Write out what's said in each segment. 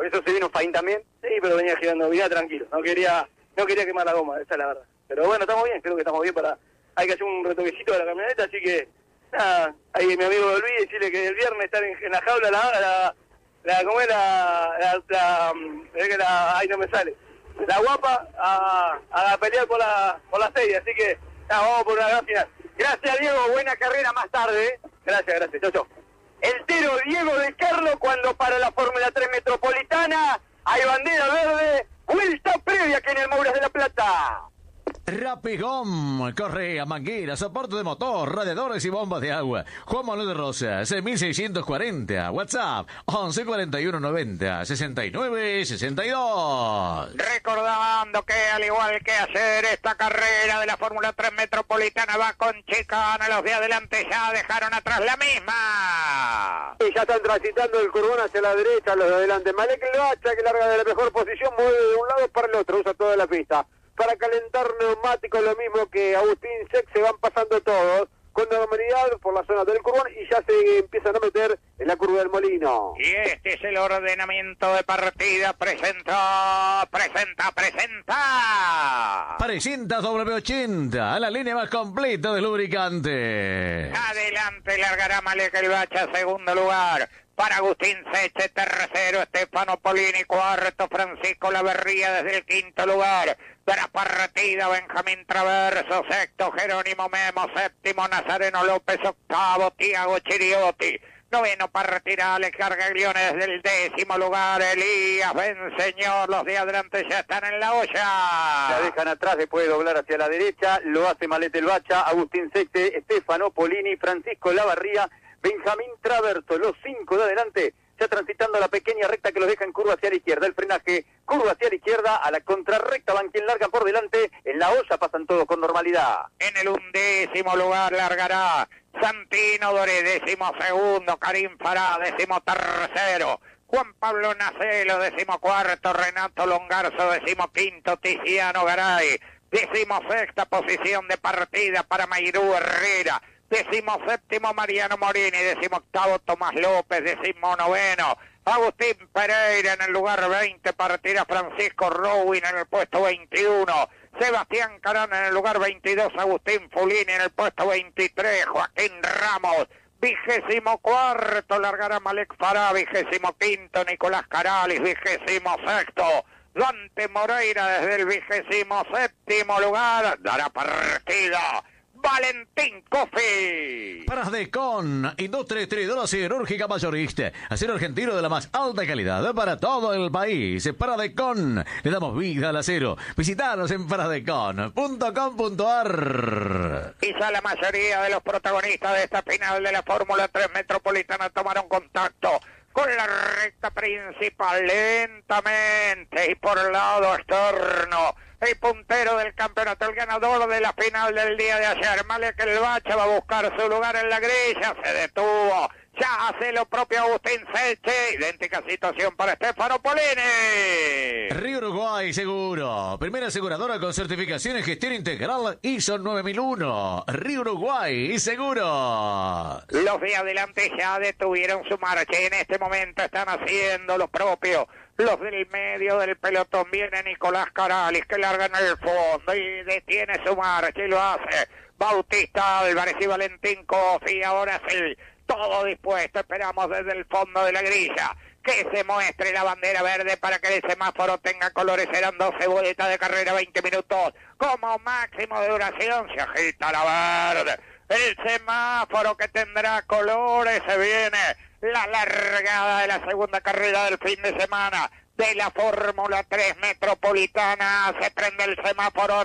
eso se vino Faín también. Sí, pero venía girando, venía tranquilo, no quería quemar la goma, esa es la verdad. Pero bueno, estamos bien, creo que estamos bien hay que hacer un retoquecito de la camioneta, así que, nada, ahí mi amigo lo olvide, decirle que el viernes estar en la jaula, ¿cómo es ay, no me sale, la guapa, a pelear por la serie, así que, nada, vamos por una gran final. Gracias, Diego, buena carrera más tarde. Gracias, chau. El tero Diego de Carlo cuando para la Fórmula 3 Metropolitana hay bandera verde, vuelta previa que en el Mouras de la Plata. Rapigón, correa, manguera, soporte de motor, radiadores y bombas de agua. Juan Manuel de Rosas, 1640. WhatsApp, 11 41 90 69 62. Recordando que al igual que hacer esta carrera de la Fórmula 3 Metropolitana va con chicana, los de adelante ya dejaron atrás la misma. Y ya están transitando el curbón hacia la derecha, los de adelante. Malek El Bacha, que larga de la mejor posición, mueve de un lado para el otro, usa toda la pista. Para calentar neumáticos, lo mismo que Agustín Sex, se van pasando todos con normalidad por la zona del curbón y ya se empiezan a meter en la curva del Molino. Y este es el ordenamiento de partida. Presenta W80, a la línea más completa de lubricante. Adelante largará Malek El Bacha, segundo lugar. Para Agustín Seche, tercero, Stefano Polini, cuarto, Francisco Laverría desde el quinto lugar. De la partida, Benjamín Traverso, sexto, Jerónimo Memo, séptimo, Nazareno López, octavo, Tiago Chiriotti. Noveno partirá Alex Gargaglione desde el décimo lugar. Elías Benseñor, los de adelante ya están en la olla. La dejan atrás después de doblar hacia la derecha. Lo hace Malek El Bacha, Agustín Seche, Stefano Polini, Francisco Lavarría, Benjamín Traverso, los cinco de adelante, ya transitando la pequeña recta que los deja en curva hacia la izquierda. El frenaje, curva hacia la izquierda, a la contrarrecta van quien largan por delante. En la olla pasan todos con normalidad. En el 11º lugar largará Santino Doré, 12º, Karim Fará, 13º, Juan Pablo Nacelo, 14º, Renato Longarzo, 15º, Tiziano Garay, 16ª posición de partida para Mayrú Herrera, 17º Mariano Morini, 18º Tomás López, 19º Agustín Pereira en el lugar 20, partirá Francisco Rowin en el puesto 21, Sebastián Carán en el lugar 22, Agustín Fulini en el puesto 23, Joaquín Ramos, 24º largará Malek Fará, 25º Nicolás Caralis, 26º Dante Moreira desde el 27º lugar, dará partida Valentín Cofi. Pradecon, industria distribuidora siderúrgica mayorista. Acero argentino de la más alta calidad para todo el país. Pradecon, le damos vida al acero. Visítanos en pradecon.com.ar. Quizá la mayoría de los protagonistas de esta final de la Fórmula 3 Metropolitana tomaron contacto con la recta principal lentamente y por el lado externo. El puntero del campeonato, el ganador de la final del día de ayer, Malek El Bacha, va a buscar su lugar en la grilla, se detuvo, ya hace lo propio Agustín Seche, idéntica situación para Stefano Polini. Río Uruguay Seguro, primera aseguradora con certificación en gestión integral ISO 9001. Río Uruguay Seguro. Los de adelante ya detuvieron su marcha y en este momento están haciendo lo propio. Los del medio del pelotón, viene Nicolás Caralis que larga en el fondo y detiene su marcha y lo hace Bautista Álvarez y Valentín Cofi. Ahora sí, todo dispuesto, esperamos desde el fondo de la grilla que se muestre la bandera verde para que el semáforo tenga colores. Serán 12 vueltas de carrera, 20 minutos como máximo de duración. Se agita la verde, el semáforo que tendrá colores. Se viene la largada de la segunda carrera del fin de semana de la Fórmula 3 Metropolitana. Se prende el semáforo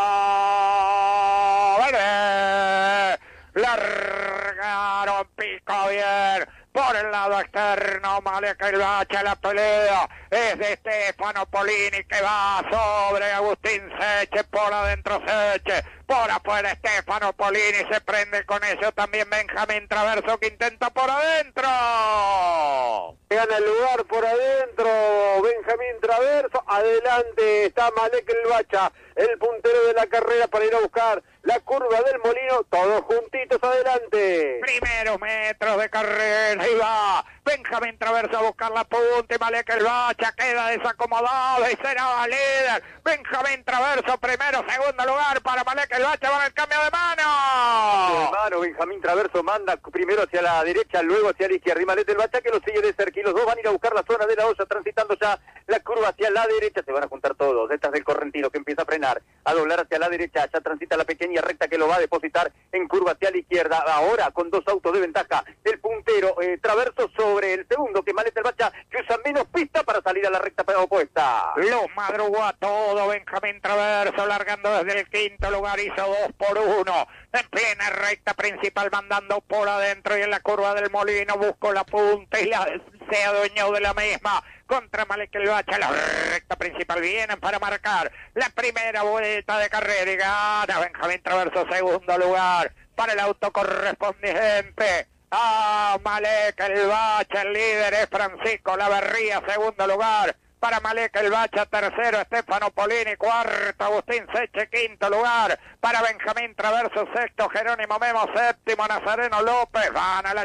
rojo, verde, largaron, pico bien por el lado externo, Malek El Bacha. La pelea es de Stefano Polini que va sobre Agustín Seche, por adentro Seche, por afuera Stefano Polini, se prende con eso también Benjamín Traverso que intenta por adentro. Gana el lugar por adentro Benjamín Traverso, adelante está Malek El Bacha, el puntero de la carrera para ir a buscar la curva del Molino, todos juntitos adelante. Primeros metros de carrera, y va Benjamín Traverso a buscar la punta, y Malek el Bacha queda desacomodado y será líder. Benjamín Traverso, primero, segundo lugar para Malek el Bacha, va en el cambio de mano. Benjamín Traverso manda primero hacia la derecha, luego hacia la izquierda, y Malek el Bacha que lo sigue de cerca, y los dos van a ir a buscar la zona de la olla, transitando ya la curva hacia la derecha, se van a juntar todos, esta es del Correntino que empieza a frenar, a doblar hacia la derecha, ya transita la pequeña recta que lo va a depositar en curva hacia la izquierda, ahora con dos autos de ventaja, el puntero Traverso sobre el segundo, que Malek el Bacha, que usa menos pista para salir a la recta opuesta. Lo madrugó a todo Benjamín Traverso, largando desde el quinto lugar, hizo 2-1, en plena recta principal, mandando por adentro, y en la curva del Molino buscó la punta y se adueñó de la misma. Contra Malek el Bacha, la recta principal, vienen para marcar la primera vuelta de carrera, y gana Benjamín Traverso, segundo lugar para el auto correspondiente a Malek el Bacha. El líder es Francisco Laverría, segundo lugar para Malek el Bacha, tercero Stefano Polini, cuarto Agustín Seche, quinto lugar para Benjamín Traverso, sexto Jerónimo Memo, séptimo Nazareno López. Van a la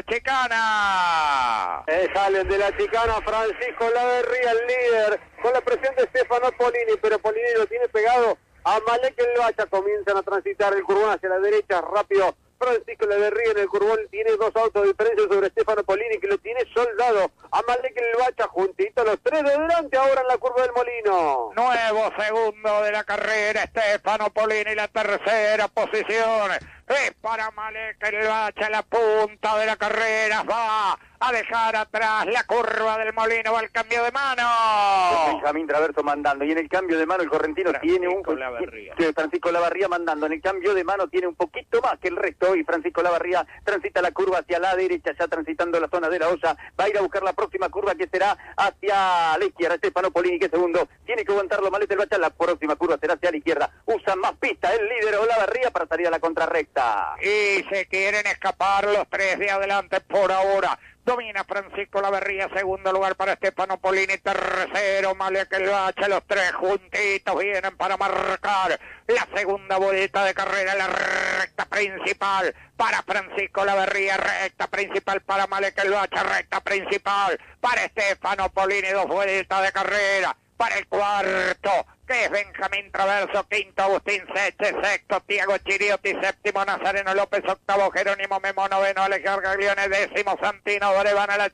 chicana. Salen de la chicana Francisco Laverría, el líder, con la presión de Stefano Polini, pero Polini lo tiene pegado a Malek el Bacha. Comienzan a transitar el curbón hacia la derecha, rápido Francisco Laverría en el curbón, tiene dos autos de diferencia sobre Stefano Polini, que lo tiene soldado a Malek el Bacha, juntito los tres de delante ahora en la curva del Molino. Nuevo segundo de la carrera, Stefano Polini, la tercera posición es para Malek el Bacha, la punta de la carrera, va a dejar atrás la curva del Molino, va al cambio de mano. Benjamín Traverso mandando, y en el cambio de mano el Correntino tiene Francisco Laverría mandando, en el cambio de mano tiene un poquito más que el resto, y Francisco Laverría transita la curva hacia la derecha, ya transitando la zona de la olla, va a ir a buscar la próxima curva que será hacia la izquierda. Stefano Polini, que segundo, tiene que aguantarlo Malek el Bacha, la próxima curva será hacia la izquierda, usa más pista el líder Laverría para salir a la contrarrecta. Y se quieren escapar los tres de adelante por ahora. Domina Francisco Laverría, segundo lugar para Stefano Polini, tercero Malek el Bacha, los tres juntitos vienen para marcar la segunda vuelta de carrera, la recta principal para Francisco Laverría, recta principal para Malek el Bacha, recta principal para Stefano Polini, dos vueltas de carrera. Para el cuarto, que es Benjamín Traverso, quinto Agustín Seche, sexto Tiago Chiriotti, séptimo Nazareno López, octavo Jerónimo Memo, noveno Alejandro Gaglione, décimo Santino Dore. Van a la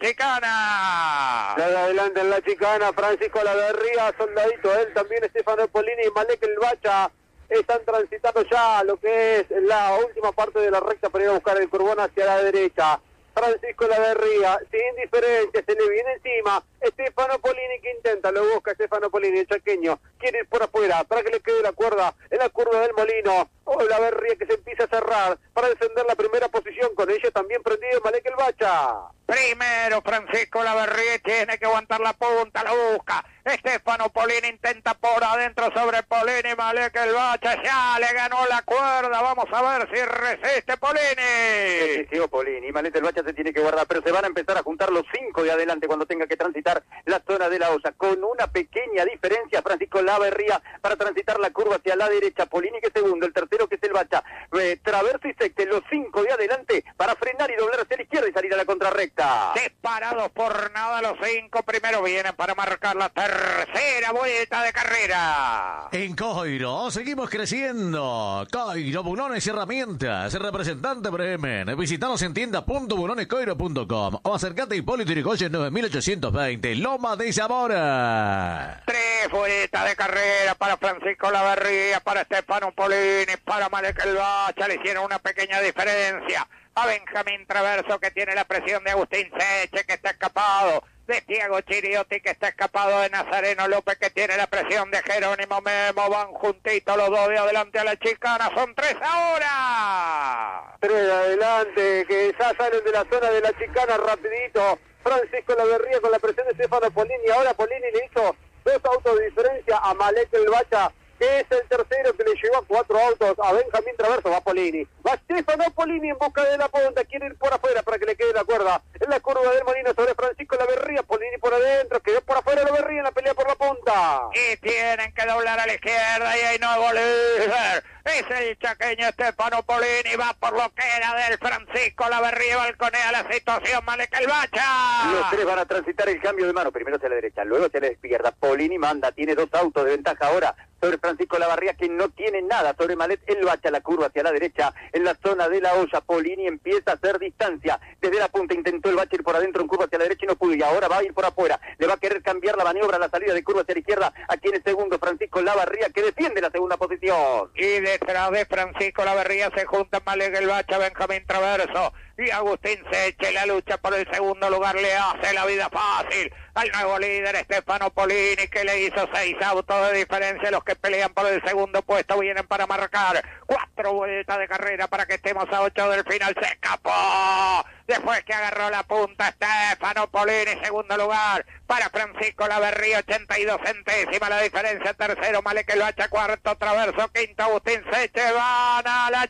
chicana. Ya adelante en la chicana Francisco Laverría, soldadito él, también Stefano Polini y Malek el Bacha están transitando ya lo que es la última parte de la recta para ir a buscar el curbón hacia la derecha. Francisco Laverría, sin diferencia, se le viene encima Stefano Polini, que intenta, lo busca Stefano Polini, el chaqueño, quiere ir por afuera, para que le quede la cuerda en la curva del Molino. Laverría que se empieza a cerrar para defender la primera posición, con ella también prendido Malek el Bacha. Primero Francisco Laverría, tiene que aguantar la punta, lo busca Stefano Polini, intenta por adentro sobre Polini, Malek el Bacha ya le ganó la cuerda. Vamos a ver si resiste Polini. Resistió Polini, Malek el Bacha se tiene que guardar, pero se van a empezar a juntar los cinco de adelante cuando tenga que transitar la zona de la olla, con una pequeña diferencia Francisco Laverría para transitar la curva hacia la derecha, Polini que es segundo, el tercero que es el Bacha, Traverso y Secte, los cinco de adelante para frenar y doblar hacia la izquierda y salir a la contrarrecta. Separados por nada los cinco primero, vienen para marcar la tercera vuelta de carrera. En Coiro seguimos creciendo. Coiro Bulones y Herramientas, representante Bremen. Visitanos en tienda.bulonescoiro.com o acercate a Hipólito Yrigoyen 9820, Loma de Zamora. Tres vueltas de carrera para Francisco Laverría, para Stefano Polini, para Malek el Bacha. Le hicieron una pequeña diferencia a Benjamín Traverso, que tiene la presión de Agustín Seche, que está escapado, de Tiago Chiriotti, que está escapado, de Nazareno López, que tiene la presión de Jerónimo Memo. Van juntitos los dos de adelante a la chicana, son tres ahora. Tres de adelante, que ya salen de la zona de la chicana rapidito. Francisco Laverría con la presión de Stefano Polini, ahora Polini le hizo dos autos de diferencia a Malek el Bacha, que es el tercero que le llevó a 4 autos a Benjamín Traverso. Va Polini, va Stefano Polini en busca de la punta, quiere ir por afuera para que le quede la cuerda en la curva del Molino sobre Francisco Laverría. Polini por adentro, quedó por afuera Laverría en la pelea por la punta. Y tiene tienen que doblar a la izquierda y hay nuevo líder. Es el chaqueño Stefano Polini, va por lo que era del Francisco Olaverría, balconea la situación, Malek el Bacha. Los tres van a transitar el cambio de mano, primero hacia la derecha, luego hacia la izquierda. Polini manda, tiene 2 autos de ventaja ahora sobre Francisco Olaverría, que no tiene nada sobre Malek el Bacha, la curva hacia la derecha, en la zona de la olla. Polini empieza a hacer distancia, desde la punta intentó el Bacha ir por adentro en curva hacia la derecha y no pudo, y ahora va a ir por afuera, le va a querer cambiar la maniobra, la salida de curva hacia la izquierda. Aquí en el segundo Francisco Olaverría, que defiende la segunda posición. Y detrás de Francisco Olaverría se juntan Malek el Bacha, Benjamín Traverso y Agustín Seche. La lucha por el segundo lugar le hace la vida fácil al nuevo líder Stefano Polini, que le hizo 6 autos de diferencia. Los que pelean por el segundo puesto vienen para marcar 4 vueltas de carrera para que estemos a 8 del final. Se escapó después que agarró la punta Stefano Polini, segundo lugar para Francisco Olaverría, 82 centésimas la diferencia. Tercero Malek el Bacha, cuarto Traverso, quinto Agustín Seche. Van a la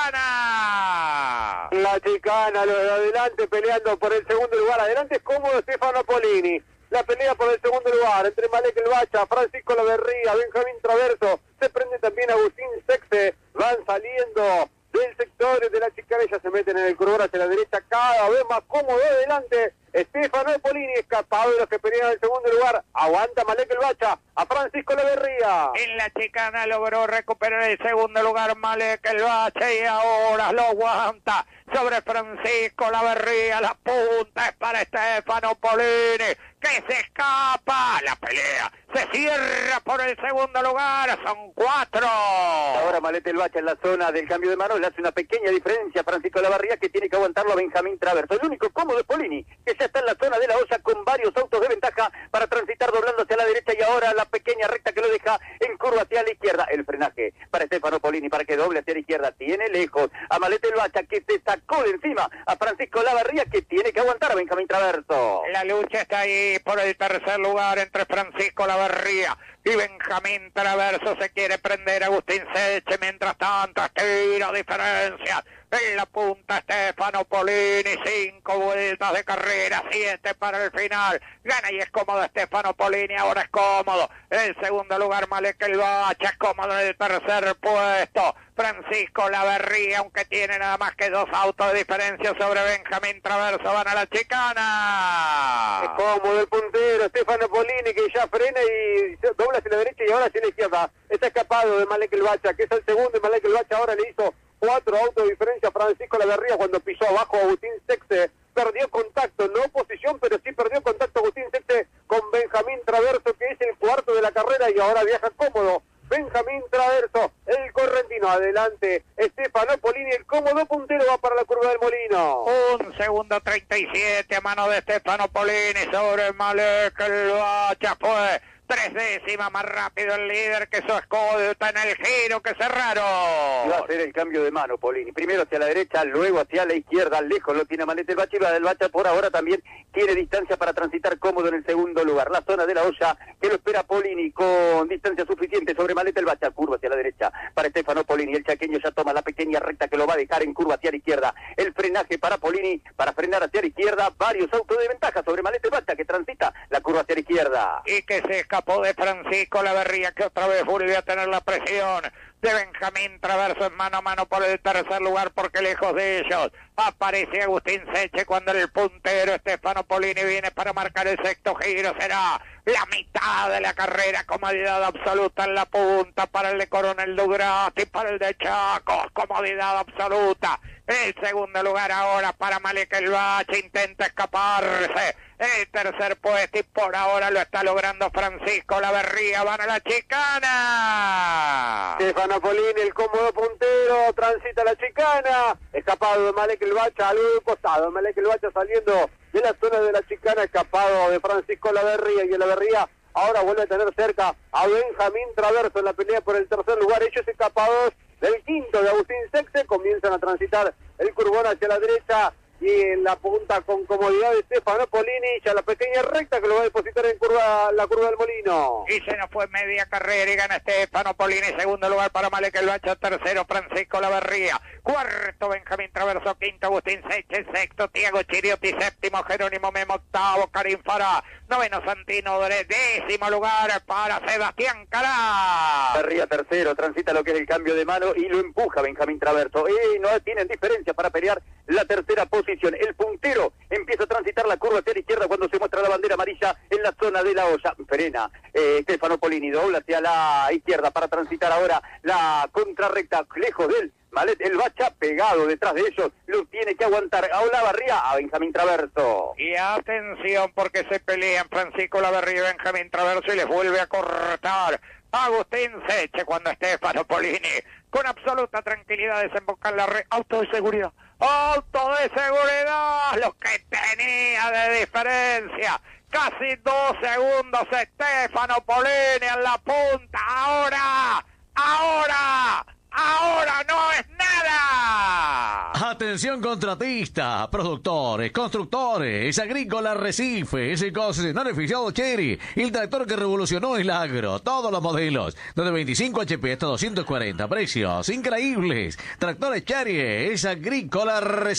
chicana. La chicana, los de adelante peleando por el segundo lugar. Adelante es cómodo Stefano Polini. La pelea por el segundo lugar entre Malek el Bacha, Francisco Olaverría, Benjamín Traverso. Se prende también Agustín Sexe. Van saliendo del sector de la chicana y ya se meten en el curvón hacia la derecha, cada vez más cómodo adelante. Stefano Polini, escapado de los que pelean el segundo lugar. Aguanta Malek el Bacha a Francisco Olaverría. En la chicana logró recuperar el segundo lugar Malek el Bacha y ahora lo aguanta sobre Francisco Olaverría. La punta es para Stefano Polini, que se escapa. La pelea se cierra por el segundo lugar. Son 4. Ahora Malek el Bacha en la zona del cambio de mano le hace una pequeña diferencia a Francisco Olaverría, que tiene que aguantarlo a Benjamín Traverso. El único cómodo es Polini, que ya está en la zona de la olla con varios autos de ventaja para transitar doblando hacia la derecha, y ahora la pequeña recta que lo deja en curva hacia la izquierda. El frenaje para Stefano Polini para que doble hacia la izquierda. Tiene lejos a Malek el Bacha, que se sacó de encima a Francisco Olaverría, que tiene que aguantar a Benjamín Traverso. La lucha está ahí por el tercer lugar entre Francisco Olaverría y Benjamín Traverso. Se quiere prender Agustín Seche, mientras tanto estira diferencias. En la punta Stefano Polini, 5 vueltas de carrera, 7 para el final. Gana y es cómodo Stefano Polini, ahora es cómodo. El segundo lugar Malek el Bacha, es cómodo en el tercer puesto. Francisco Olaverría, aunque tiene nada más que 2 autos de diferencia sobre Benjamín Traverso, van a la chicana. Es cómodo el puntero Stefano Polini, que ya frena y dobla hacia la derecha y ahora hacia la izquierda. Está escapado de Malek el Bacha, que es el segundo, y Malek el Bacha ahora le hizo 4 autos de diferencia a Francisco Olaverría cuando pisó abajo a Agustín Sexe. Perdió contacto, no posición, pero sí perdió contacto Agustín Sexe con Benjamín Traverso, que es el cuarto de la carrera, y ahora viaja cómodo Benjamín Traverso, el correntino. Adelante Stefano Polini, el cómodo puntero, va para la curva del Molino. 1 segundo 37 a mano de Stefano Polini sobre Malek el Bacha. Fue 3 décimas más rápido el líder, que su escolta en el giro que cerraron. Va a hacer el cambio de mano Polini, primero hacia la derecha, luego hacia la izquierda. Lejos lo tiene Malek el Bacha, y va del Bacha por ahora también tiene distancia para transitar cómodo en el segundo lugar. La zona de la olla que lo espera Polini con distancia suficiente sobre Malek el Bacha. Curva hacia la derecha para Stefano Polini, el chaqueño ya toma la pequeña recta que lo va a dejar en curva hacia la izquierda. El frenaje para Polini para frenar hacia la izquierda, varios autos de ventaja sobre Malek el Bacha, que transita la curva hacia la izquierda. Y que se escapó de Francisco Olaverría, que otra vez volvió a tener la presión de Benjamín Traverso en mano a mano por el tercer lugar, porque lejos de ellos aparece Agustín Seche cuando el puntero Stefano Polini viene para marcar el sexto giro. Será la mitad de la carrera, comodidad absoluta en la punta para el de Coronel Dugrati, para el de Chacos, comodidad absoluta. El segundo lugar ahora para Malek el Bacha, intenta escaparse. El tercer puesto, y por ahora lo está logrando Francisco Olaverría. Van a la chicana. Stefano Polini, el cómodo puntero, transita la chicana. Escapado de Malek el Bacha, algo de costado. Malek el Bacha saliendo de la zona de la chicana, escapado de Francisco Olaverría, y Olaverría ahora vuelve a tener cerca a Benjamín Traverso en la pelea por el tercer lugar. Ellos escapados del quinto de Agustín Sexe, comienzan a transitar el curvón hacia la derecha, y en la punta con comodidad de Stefano Polini, ya la pequeña recta que lo va a depositar en la curva del Molino. Y se nos fue media carrera y gana Stefano Polini, segundo lugar para Malek el Bacha, tercero Francisco Lavarría, cuarto Benjamín Traverso, quinto Agustín Seche, sexto Tiago Chiriotti, séptimo Jerónimo Memo, octavo Karim Farah, noveno Santino Doré, décimo lugar para Sebastián Cará. Lavarría tercero, transita lo que es el cambio de mano y lo empuja Benjamín Traverso. No tienen diferencia para pelear la tercera posición. El puntero empieza a transitar la curva hacia la izquierda cuando se muestra la bandera amarilla en la zona de la olla. Frena Stefano Polini, dobla hacia la izquierda para transitar ahora la contrarrecta, lejos de él. Malet el Bacha pegado detrás de ellos, lo tiene que aguantar a Olavarría, a Benjamín Traverso. Y atención porque se pelean Francisco Olavarría y Benjamín Traverso y les vuelve a cortar Agustín Seche cuando Stefano Polini con absoluta tranquilidad desemboca en la red. Auto de seguridad, lo que tenía de diferencia. Casi 2 segundos Stefano Polini en la punta. Ahora no es nada. Atención contratista, productores, constructores, agrícola Recifes, concesionario oficial Cherry, el tractor que revolucionó el agro, todos los modelos, desde 25 HP hasta 240, precios increíbles. Tractores Cherry, es agrícola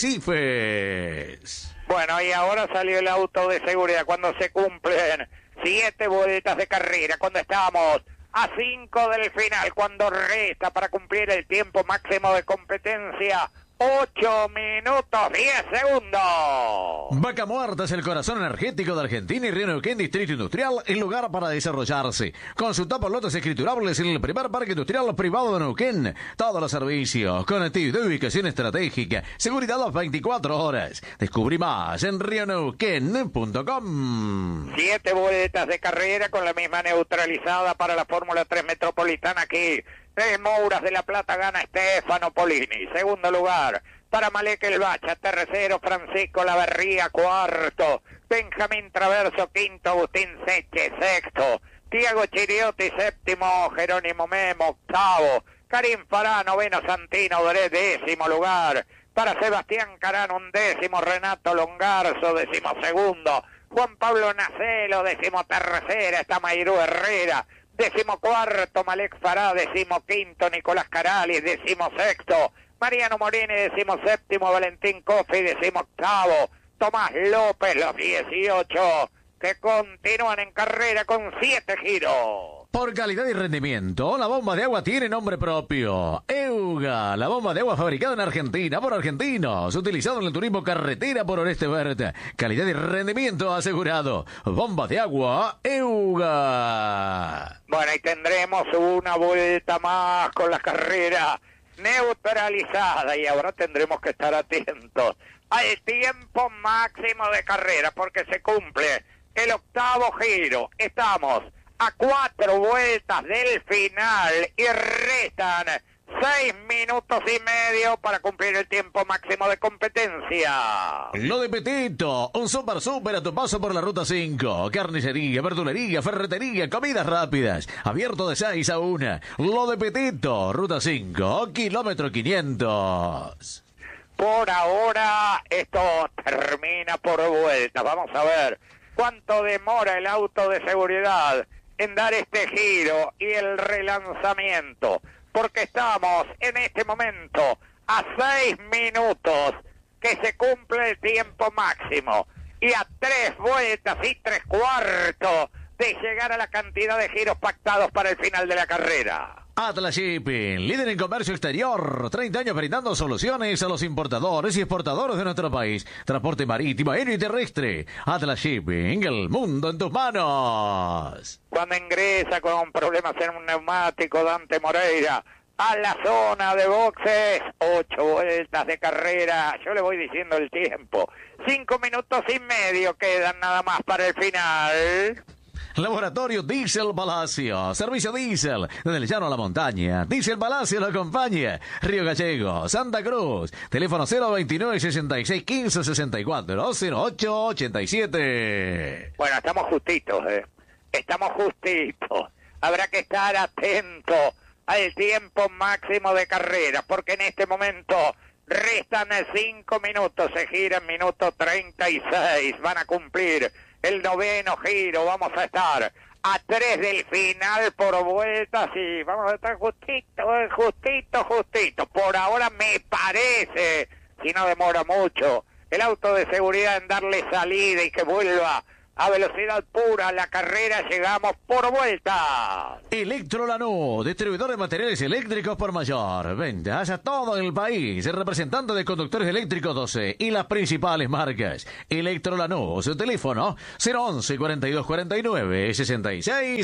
Recifes. Bueno, y ahora salió el auto de seguridad cuando se cumplen 7 vueltas de carrera, cuando estamos a 5 del final, cuando resta para cumplir el tiempo máximo de competencia 8 minutos 10 segundos. Vaca Muerta es el corazón energético de Argentina y Río Neuquén, Distrito Industrial, el lugar para desarrollarse. Consulta por lotes escriturables en el primer parque industrial privado de Neuquén. Todos los servicios, conectividad, ubicación estratégica, seguridad las 24 horas. Descubrí más en rioneuquén.com. 7 vueltas de carrera con la misma neutralizada para la Fórmula 3 Metropolitana aquí. En Mouras de la Plata gana Stefano Polini. Segundo lugar para Malek el Bacha. Tercero Francisco Lavarría. Cuarto Benjamín Traverso. Quinto Agustín Seche. Sexto Tiago Chiriotti. Séptimo Jerónimo Memo. Octavo Karim Farah. Noveno Santino Doré. Décimo lugar para Sebastián Carán. Undécimo Renato Longarzo. Décimo segundo Juan Pablo Nacelo. Décimo tercera está Mayrú Herrera. 14º Malek Farah, 15º Nicolás Carali, 16º Mariano Morini, 17º Valentín Coffi, 18º Tomás López, los 18 que continúan en carrera con 7 giros. Por calidad y rendimiento, la bomba de agua tiene nombre propio. Euga, la bomba de agua fabricada en Argentina por argentinos, utilizado en el turismo carretera por Oreste Verde. Calidad y rendimiento asegurado. Bomba de agua Euga. Bueno, y tendremos una vuelta más con la carrera neutralizada y ahora tendremos que estar atentos al tiempo máximo de carrera porque se cumple el 8º giro. Estamos a 4 vueltas del final y restan 6 minutos y medio para cumplir el tiempo máximo de competencia. Lo de Petito, un super a tu paso por la ruta 5. Carnicería, verdulería, ferretería, comidas rápidas. Abierto de 6 a 1. Lo de Petito, ruta 5, kilómetro 500. Por ahora esto termina por vuelta. Vamos a ver cuánto demora el auto de seguridad en dar este giro y el relanzamiento, porque estamos en este momento a 6 minutos que se cumple el tiempo máximo y a 3 vueltas y 3/4 de llegar a la cantidad de giros pactados para el final de la carrera. Atlas Shipping, líder en comercio exterior, 30 años brindando soluciones a los importadores y exportadores de nuestro país. Transporte marítimo, aéreo y terrestre. Atlas Shipping, el mundo en tus manos. Cuando ingresa con problemas en un neumático Dante Moreira a la zona de boxes, 8 vueltas de carrera, yo le voy diciendo el tiempo. 5 minutos y medio quedan nada más para el final. Laboratorio Diesel Palacio, servicio diésel, desde el llano a la montaña. Diesel Palacio lo acompaña. Río Gallego, Santa Cruz, teléfono 029 66 15 64 08 87. Bueno, estamos justitos, estamos justitos. Habrá que estar atento al tiempo máximo de carrera, porque en este momento Restan 5 minutos, se gira en minuto 36. Van a cumplir el 9º giro. Vamos a estar a 3 del final por vueltas y vamos a estar justito. Por ahora me parece, si no demora mucho, el auto de seguridad en darle salida y que vuelva a velocidad pura la carrera. Llegamos por vuelta. Electrolanú, distribuidor de materiales eléctricos por mayor. Ventas a todo el país. Representante de conductores eléctricos 12 y las principales marcas. Electrolanú, su teléfono 011 42 49 66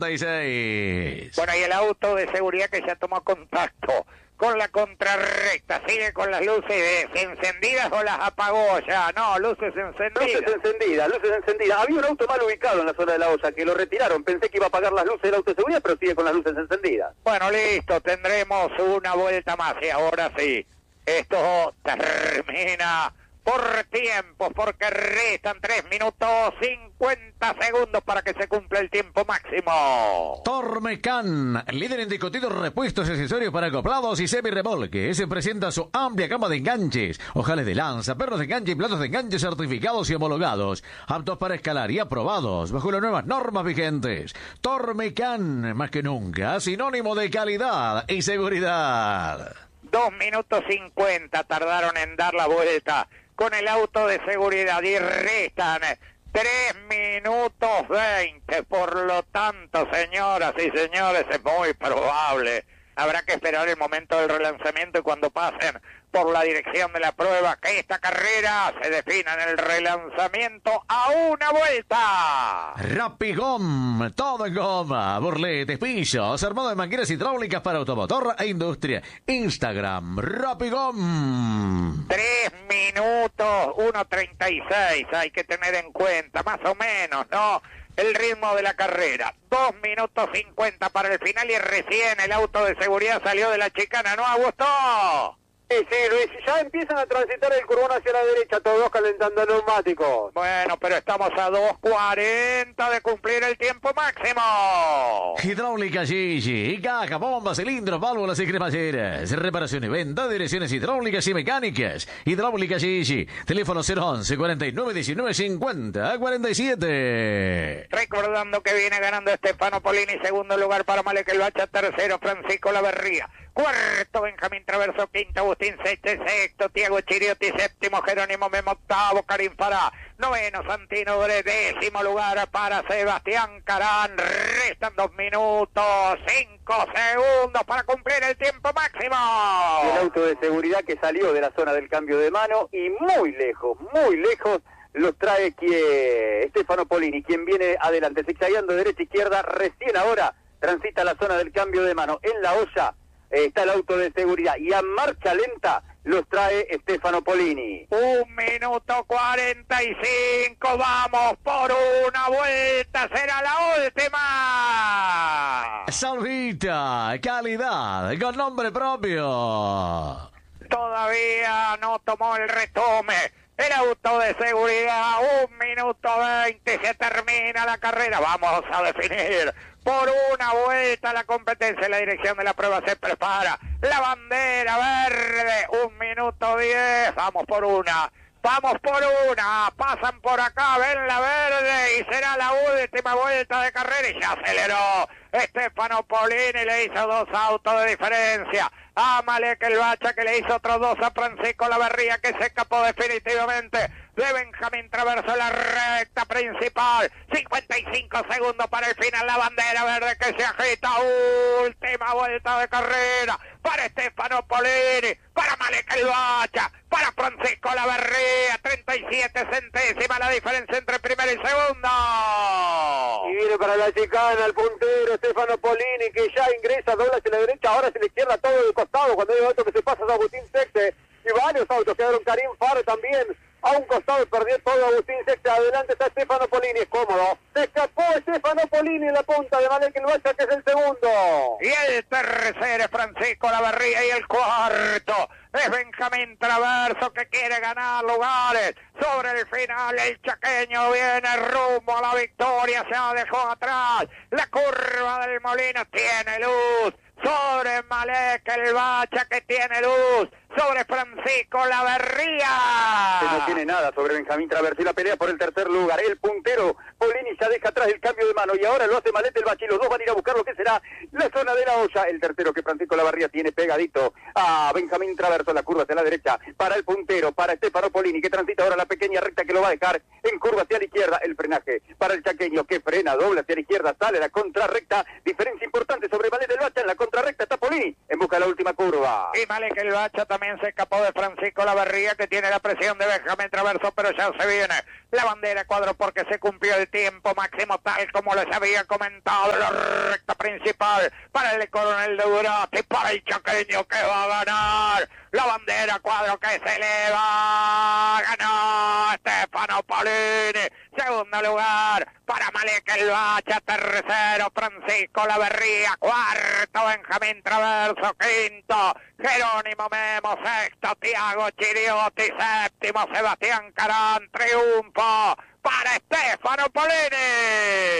66. Bueno, y el auto de seguridad que ya tomó contacto con la contrarrecta, sigue con las luces encendidas o las apagó ya. No, luces encendidas. Luces encendidas. Había un auto mal ubicado en la zona de la olla que lo retiraron. Pensé que iba a apagar las luces del auto de seguridad, pero sigue con las luces encendidas. Bueno, listo, tendremos una vuelta más y ahora sí, esto termina por tiempo, porque restan 3 minutos 50 segundos para que se cumpla el tiempo máximo. Tormecan, líder indiscutido repuestos y accesorios para acoplados y semirremolques. Se presenta su amplia gama de enganches, ojales de lanza, pernos de enganche y platos de enganche certificados y homologados, aptos para escalar y aprobados bajo las nuevas normas vigentes. Tormecan, más que nunca, sinónimo de calidad y seguridad. 2 minutos 50 tardaron en dar la vuelta con el auto de seguridad y restan 3 minutos 20. Por lo tanto, señoras y señores, es muy probable. Habrá que esperar el momento del relanzamiento y cuando pasen por la dirección de la prueba, que esta carrera se defina en el relanzamiento a una vuelta. Rapigom, todo en goma, burletes, pisos, armado de mangueras hidráulicas para automotor e industria. Instagram, Rapigom. 3 minutos 1:36, hay que tener en cuenta, más o menos, ¿no? El ritmo de la carrera. 2 minutos 50 para el final y recién el auto de seguridad salió de la chicana. ¿No, Augusto? Sí, Luis, ya empiezan a transitar el curbón hacia la derecha, todos calentando neumáticos. Bueno, pero estamos a 2:40 de cumplir el tiempo máximo. Hidráulica Gigi, caja, bombas, cilindros, válvulas y cremalleras. Reparación y venta de direcciones hidráulicas y mecánicas. Hidráulica Gigi, teléfono 011 49 19 50 47. Recordando que viene ganando Stefano Polini, segundo lugar para Malek El Bacha, tercero Francisco Laverría, cuarto Benjamín Traverso, quinto Agustín Seche, sexto Tiago Chiriotti, séptimo Jerónimo Memo, octavo Karim Farah, noveno Santino Dore, décimo lugar para Sebastián Carán. Restan 2 minutos 5 segundos para cumplir el tiempo máximo. El auto de seguridad que salió de la zona del cambio de mano y muy lejos los trae Stefano Polini, quien viene adelante, zigzagueando derecha e izquierda, recién ahora transita la zona del cambio de mano. En la olla está el auto de seguridad y a marcha lenta los trae Stefano Polini. 1 minuto 45, vamos por una vuelta, será la última. Salvita, calidad, con nombre propio. Todavía no tomó el retome el auto de seguridad. 1 minuto 20, se termina la carrera. Vamos a definir por una vuelta la competencia. La dirección de la prueba se prepara. La bandera verde, 1 minuto 10. Vamos por una. Pasan por acá, ven la verde y será la última vuelta de carrera. Y ya aceleró Stefano Polini, le hizo 2 autos de diferencia a Malek El Bacha, que le hizo otros 2 a Francisco Laverría, que se escapó definitivamente de Benjamín Traverso, la recta principal. 55 segundos para el final, la bandera verde que se agita. Última vuelta de carrera para Stefano Polini, para Malek El Bacha, para Francisco Laverría. 37 centésimas la diferencia entre primero y segundo. Y viene para la chicana el puntero Stefano Polini, que ya ingresa, dobla hacia la derecha, ahora hacia la izquierda, todo de costado. Cuando hay un auto que se pasa a Agustín Sexe y varios autos, quedaron Karim Farah también a un costado, perdió todo Agustín Sexe. Adelante está Stefano Polini, es cómodo. Se escapó Stefano Polini en la punta de Malek El Bacha, que es el segundo. Y el tercero es Francisco Laverría y el cuarto es Benjamín Traverso, que quiere ganar lugares. Sobre el final el chaqueño viene rumbo a la victoria, se dejó atrás. La curva del Molino tiene luz sobre Malek El Bacha, que tiene luz sobre Francisco Laverría. Que no tiene nada sobre Benjamín Traverso y la pelea por el tercer lugar. El puntero Polini ya deja atrás el cambio de mano y ahora lo hace Malete el Bachi. Los dos van a ir a buscar lo que será la zona de la olla. El tercero que Francisco Laverría tiene pegadito a Benjamín Traverso. La curva hacia la derecha para el puntero, para Stefano Polini, que transita ahora la pequeña recta que lo va a dejar en curva hacia la izquierda. El frenaje para el chaqueño que frena, dobla hacia la izquierda, sale la contrarrecta. Diferencia importante sobre Malete el Bacha. En la contrarrecta está Polini en busca de la última curva. Y Malek el Bacha también se escapó de Francisco Laverría, que tiene la presión de Benjamín Traverso, pero ya se viene la bandera cuadro porque se cumplió el tiempo máximo tal como les había comentado. La recta principal para el coronel de Durati, para el chaqueño que va a ganar. La bandera cuadro que se eleva. Ganó Stefano Polini. Segundo lugar para Malek el Bacha. Tercero Francisco Laverría. Cuarto Benjamín Traverso. Quinto Jerónimo Memo. Sexto Tiago Chiriotti. Séptimo Sebastián Carán. Triunfo para Stefano Polini.